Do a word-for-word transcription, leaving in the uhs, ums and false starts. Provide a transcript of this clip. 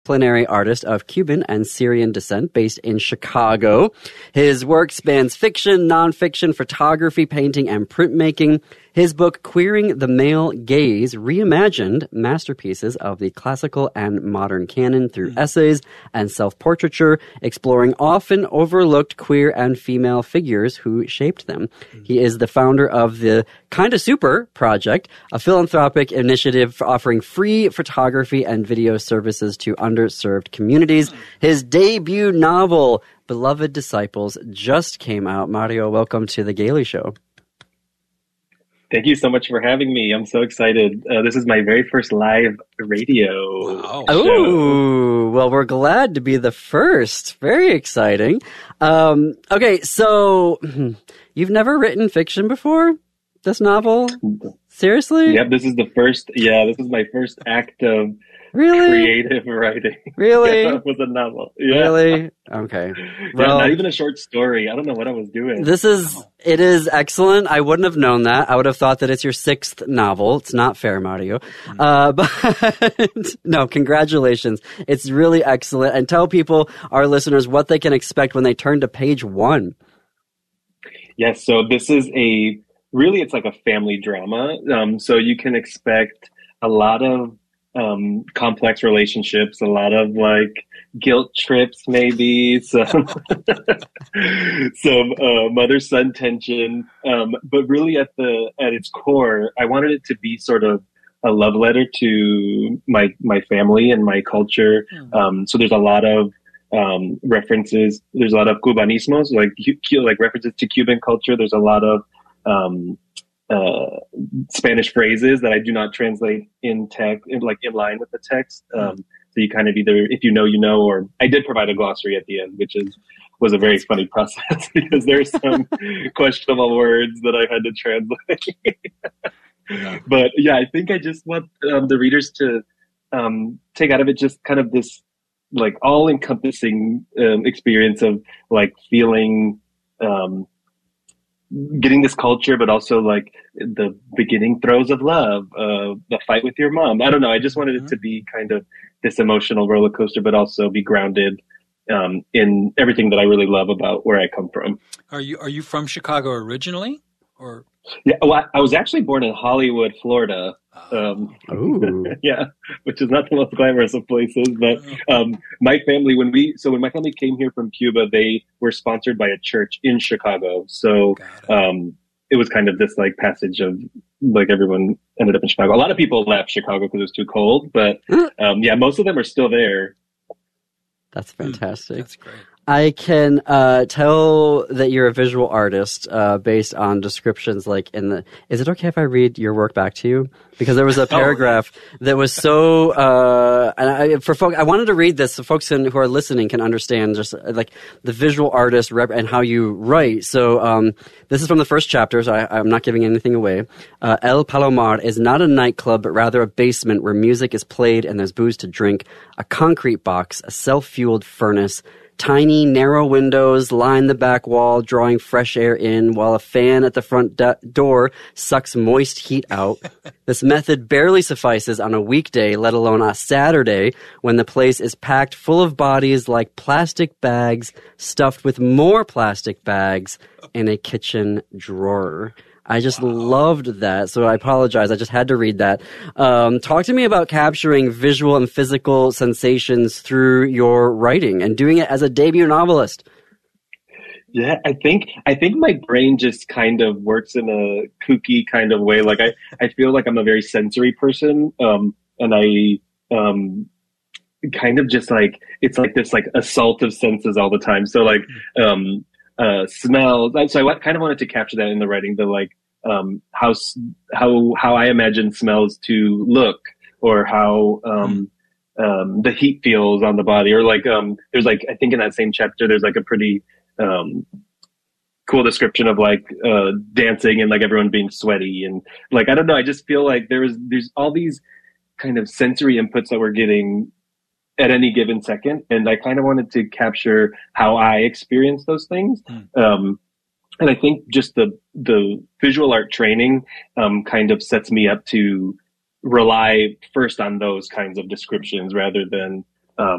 Multidisciplinary artist of Cuban and Syrian descent based in Chicago. His work spans fiction, nonfiction, photography, painting, and printmaking. His book, Queering the Male Gaze, reimagined masterpieces of the classical and modern canon through essays and self-portraiture, exploring often overlooked queer and female figures who shaped them. He is the founder of the Kinda Super Project, a philanthropic initiative offering free photography and video services to underserved communities. His debut novel, Beloved Disciples, just came out. Mario, welcome to The Gailey Show. Thank you so much for having me. I'm so excited. Uh, this is my very first live radio wow. show. Oh, well, we're glad to be the first. Very exciting. Um, okay, so you've never written fiction before? This novel? Seriously? Yep, this is the first, yeah, this is my first act of really? creative writing. Really? Yeah, with a novel. Yeah. Really? Okay. Well, yeah, not even a short story. I don't know what I was doing. This is, it is excellent. I wouldn't have known that. I would have thought that it's your sixth novel. It's not fair, Mario. Uh, but no, congratulations. It's really excellent. And tell people, our listeners, what they can expect when they turn to page one. Yes, so this is a, really it's like a family drama. Um, so you can expect a lot of um, complex relationships, a lot of like guilt trips, maybe some some uh, mother-son tension. Um, but really, at the at its core, I wanted it to be sort of a love letter to my my family and my culture. Mm. Um, so there's a lot of um, references. There's a lot of Cubanismos, like like references to Cuban culture. There's a lot of um, uh, Spanish phrases that I do not translate in text, in, like in line with the text. Um, so you kind of either, if you know, you know, or I did provide a glossary at the end, which is was a very funny process because there's some questionable words that I had to translate. But yeah, I think I just want um, the readers to um, take out of it just kind of this like all-encompassing um, experience of like feeling. Um, getting this culture, but also like the beginning throes of love, uh, the fight with your mom. I don't know. I just wanted it to be kind of this emotional roller coaster, but also be grounded um, in everything that I really love about where I come from. Are you are you from Chicago originally, or? Yeah, well, I, I was actually born in Hollywood, Florida. Um, yeah, which is not the most glamorous of places, but um, my family, when we, so when my family came here from Cuba, they were sponsored by a church in Chicago. So um, it was kind of this like passage of like everyone ended up in Chicago. A lot of people left Chicago because it was too cold, but um, yeah, most of them are still there. That's fantastic. That's great. I can uh, tell that you're a visual artist uh, based on descriptions like in the... Is it okay if I read your work back to you? Because there was a paragraph oh. that was so... Uh, and I, for folk, I wanted to read this so folks in, who are listening can understand just like the visual artist rep and how you write. So um, this is from the first chapter, so I, I'm not giving anything away. Uh, El Palomar is not a nightclub, but rather a basement where music is played and there's booze to drink, a concrete box, a self-fueled furnace. Tiny, narrow windows line the back wall, drawing fresh air in, while a fan at the front da- door sucks moist heat out. This method barely suffices on a weekday, let alone a Saturday, when the place is packed full of bodies like plastic bags stuffed with more plastic bags in a kitchen drawer. I just wow. loved that, so I apologize. I just had to read that. Um, talk to me about capturing visual and physical sensations through your writing and doing it as a debut novelist. Yeah, I think I think my brain just kind of works in a kooky kind of way. Like I, I feel like I'm a very sensory person, um, and I um, kind of just like it's like this like assault of senses all the time. So like. Um, Uh, smells. So I kind of wanted to capture that in the writing, the like um, how how how I imagine smells to look, or how um, um, the heat feels on the body, or like um, there's like I think in that same chapter there's like a pretty um, cool description of like uh, dancing and like everyone being sweaty and like I don't know. I just feel like there was there's all these kind of sensory inputs that we're getting at any given second. And I kind of wanted to capture how I experience those things. Mm. Um, and I think just the, the visual art training um, kind of sets me up to rely first on those kinds of descriptions rather than